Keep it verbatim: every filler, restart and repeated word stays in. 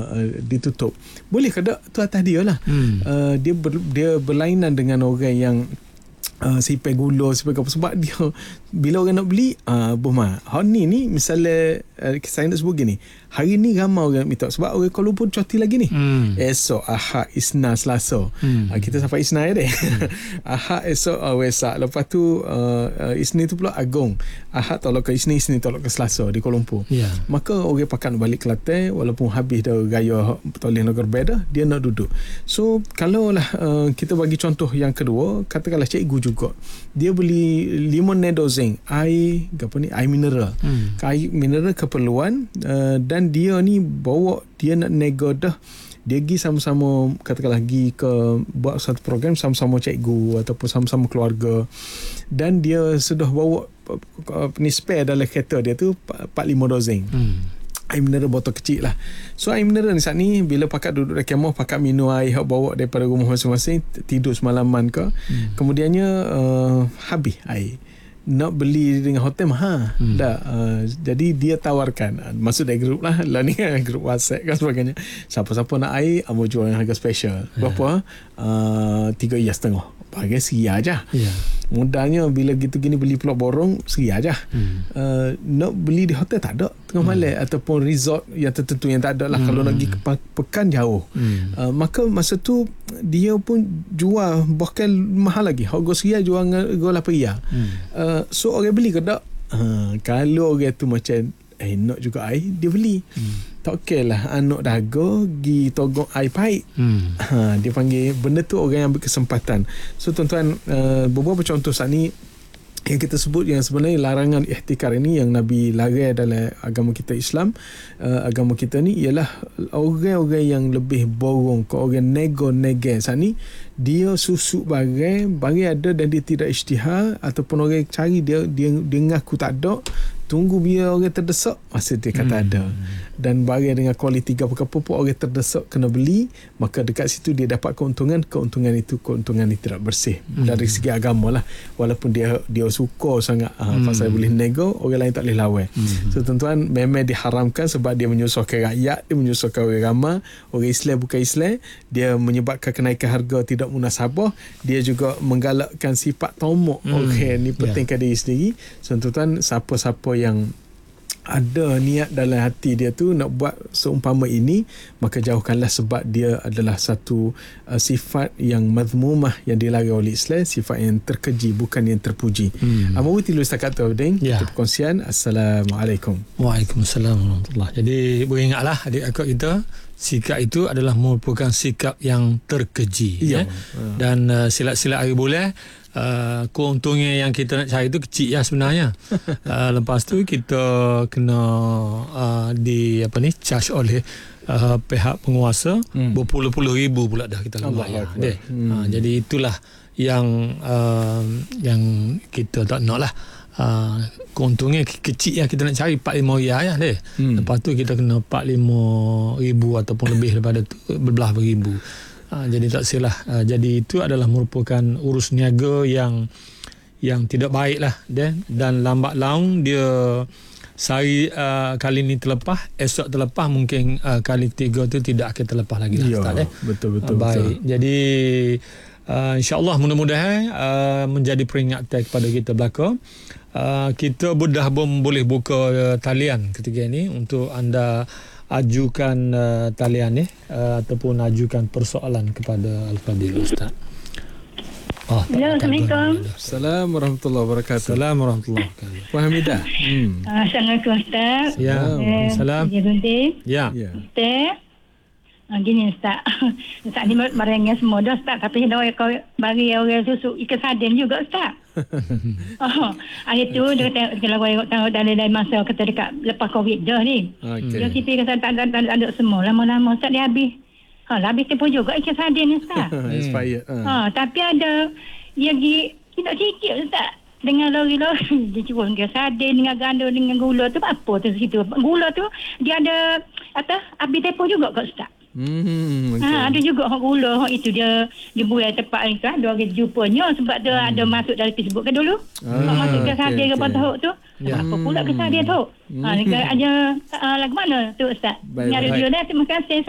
uh, ditutup. Boleh ke tak? Tu atas dia lah. Hmm. Uh, dia ber, dia berlainan dengan orang yang Uh, sipai gula, sipai apa, sebab dia bila orang nak beli uh, Bohma, hak ni ni misalnya uh, saya nak sebut gini, hari ni ramai orang minta sebab orang Kuala Lumpur cuti lagi ni. hmm. Esok Ahad, Isnin, Selasa, hmm. uh, kita sampai Isnin deh. hmm. Ahad, esok uh, Wesak, lepas tu uh, uh, Isnin tu pula Agong, Ahad tolak ke Isnin, Isnin tolak ke Selasa di Kuala Lumpur. yeah. Maka orang pakat nak balik Kelantan, walaupun habis dah gaya toleh negara beda, dia nak duduk. So kalau lah uh, kita bagi contoh yang kedua, katakanlah cikgu juga, dia beli limonadozing, air apa ni, air mineral. hmm. Air mineral keperluan, uh, dan dia ni bawa, dia nak nego dah, dia pergi sama-sama, katakanlah pergi ke buat satu program sama-sama cikgu ataupun sama-sama keluarga, dan dia sudah bawa uh, ni spare dalam kereta dia tu empat puluh lima dozing. hmm. Air mineral botol kecil lah. So air mineral ni saat ni bila pakat duduk di kemah, pakat minum air hak bawa daripada rumah masing-masing, tidur semalaman ke, hmm. kemudiannya uh, habis air, nak beli dengan hotel mahal. hmm. dah uh, jadi dia tawarkan, uh, masuk dari grup lah, lah ni kan grup WhatsApp kan sebagainya, siapa-siapa nak air amo jual harga special. Berapa? uh, tiga iya setengah, bagi seria aja. yeah. Mudahnya bila gitu gini beli pulak borong seria aja. hmm. uh, nak beli di hotel tak ada tengah hmm. malam, ataupun resort yang tertentu yang tak ada lah. hmm. Kalau nak pergi ke pekan jauh, hmm. uh, maka masa tu dia pun jual bahkan mahal lagi, harga seria jual harga lapan iya. hmm. uh, so orang beli ke tak? uh, kalau orang tu macam eh nak juga air, dia beli. hmm. Tak okey lah anak dahaga pergi togok air pahit. hmm. ha, dia panggil benda tu orang yang ambil kesempatan. So tuan-tuan, uh, beberapa contoh saat ni yang kita sebut yang sebenarnya larangan ihtikar ini yang Nabi larang dalam agama kita Islam, uh, agama kita ni ialah orang-orang yang lebih borong ke, orang nego-nego saat ni, dia susuk barang, barang ada dan dia tidak isytihar, ataupun orang cari dia dia dia ngaku tak ada, tunggu biar orang terdesak masa dia kata hmm. ada, dan barang dengan kualiti apa-apa pun orang terdesak kena beli, maka dekat situ dia dapat keuntungan. Keuntungan itu keuntungan itu tidak bersih hmm. dari segi agama lah, walaupun dia dia suka sangat uh, hmm. pasal boleh nego, orang lain tak boleh lawan. hmm. So tuan-tuan, memang diharamkan sebab dia menyusahkan rakyat, dia menyusahkan orang ramai, orang Islam bukan Islam, dia menyebabkan kenaikan harga tidak munasabah, dia juga menggalakkan sifat tomok. hmm. Okay, ni pentingkan yeah. diri sendiri. So tuan-tuan, siapa-siapa yang ada niat dalam hati dia tu nak buat seumpama ini, maka jauhkanlah, sebab dia adalah satu uh, sifat yang mazmumah, yang dilarang oleh Islam, sifat yang terkeji, bukan yang terpuji. hmm. Amu tilu setakat tu Abding, ya. Kita perkongsian. Assalamualaikum. Waalaikumsalam warahmatullahi. Jadi beringatlah adik akak kita, sikap itu adalah merupakan sikap yang terkeji. ya. Ya? Dan uh, silat-silat hari bulan, Uh, keuntungnya yang kita nak cari tu kecil ya sebenarnya. uh, lepas tu kita kena uh, di apa ni charge oleh uh, pihak penguasa, hmm. berpuluh-puluh ribu pula dah kita bayar. hmm. uh, jadi itulah yang uh, yang kita tak nak lah. Uh, keuntungnya kecil ya, kita nak cari empat puluh lima riyal ya deh. Hmm. Lepas tu kita kena empat puluh lima ribu ataupun lebih daripada tu, berbelah beribu. Ha, jadi tak silah. Ha, jadi itu adalah merupakan urus niaga yang yang tidak baik lah, dan, dan lambat laun dia sehari uh, kali ni terlepas, esok terlepas, mungkin uh, kali ketiga tu tidak akan terlepas lagi lah. Ya, Ustaz, eh? betul betul. Ha, baik. Betul. Jadi uh, insya-Allah mudah-mudahan uh, menjadi peringatan kepada kita belaka. Uh, kita dah pun boleh buka uh, talian ketika ini untuk anda ajukan uh, talian ni uh, ataupun ajukan persoalan kepada Al-Fadhil Ustaz. Oh, ya, Assalamualaikum. Assalamualaikum warahmatullahi wabarakatuh. Assalamualaikum warahmatullahi wabarakatuh. Puan Hamidah. Hmm. Assalamualaikum Ustaz. Ya, Waalaikumsalam. Ya. Ya. Ustaz. Ah, gini Ustaz. Ustaz ni marahnya semua dah Ustaz, tapi dah kau bagi orang susu ikan sarden juga Ustaz. Oh, hari tu dia kata kalau kau tahu dalam dalam masa kata dekat lepas Covid dah ni. Okay. Dia kita kata tak ada tak ada semua. Lama-lama Ustaz dia habis. Ha, habis tempoh juga ikan sarden ni Ustaz. Expired. Hmm. Ha, tapi ada dia pergi tidak sikit Ustaz. Dengan lori-lori dia cuba dengan sarden, dengan ganda, dengan gula tu apa tu situ. Gula tu dia ada apa habis tempoh juga kat Ustaz. Hmm, okay. Ha, ada juga hak gula, hak itu dia dibuat tempat ni kan, dia orang jumpanya sebab dia hmm. ada masuk dalam Facebook kan dulu. Ah, masuk ke sarden ke apa tahu tu. Ya. Apa pula ke sarden tu? Ha, hmm. Aja uh, lagu mana tu Ustaz? Nyari dia dah, terima kasih.